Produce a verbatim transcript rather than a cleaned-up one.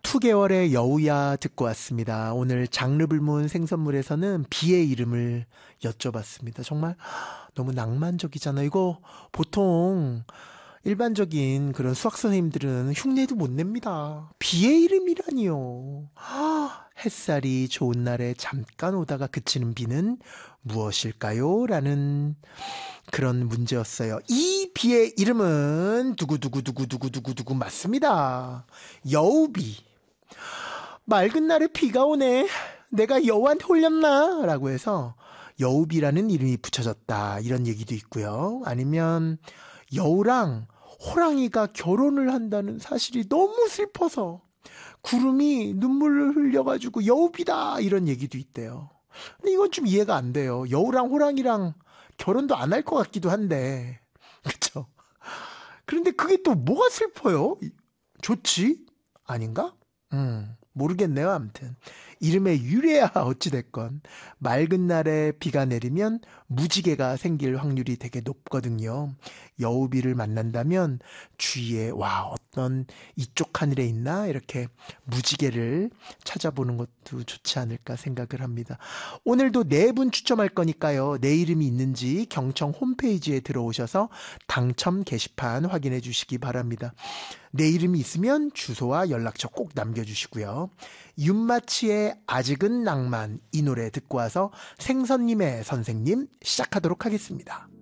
이 개월의 여우야 듣고 왔습니다. 오늘 장르불문 생선물에서는 비의 이름을 여쭤봤습니다. 정말 너무 낭만적이잖아. 이거 보통 일반적인 그런 수학 선생님들은 흉내도 못 냅니다. 비의 이름이라니요. 햇살이 좋은 날에 잠깐 오다가 그치는 비는 무엇일까요? 라는 그런 문제였어요. 이 비의 이름은 두구두구두구두구두구두구 맞습니다. 여우비. 맑은 날에 비가 오네. 내가 여우한테 홀렸나? 라고 해서 여우비라는 이름이 붙여졌다. 이런 얘기도 있고요. 아니면 여우랑 호랑이가 결혼을 한다는 사실이 너무 슬퍼서 구름이 눈물을 흘려가지고 여우비다 이런 얘기도 있대요. 근데 이건 좀 이해가 안 돼요. 여우랑 호랑이랑 결혼도 안 할 것 같기도 한데, 그쵸? 그런데 그게 또 뭐가 슬퍼요? 좋지? 아닌가? 음, 모르겠네요. 아무튼 이름의 유래야 어찌됐건 맑은 날에 비가 내리면 무지개가 생길 확률이 되게 높거든요. 여우비를 만난다면 주위에 와 어떤 이쪽 하늘에 있나 이렇게 무지개를 찾아보는 것도 좋지 않을까 생각을 합니다. 오늘도 네 분 추첨할 거니까요. 내 이름이 있는지 경청 홈페이지에 들어오셔서 당첨 게시판 확인해 주시기 바랍니다. 내 이름이 있으면 주소와 연락처 꼭 남겨주시고요. 윤마치의 아직은 낭만 이 노래 듣고 와서 생선님의 선생님 시작하도록 하겠습니다.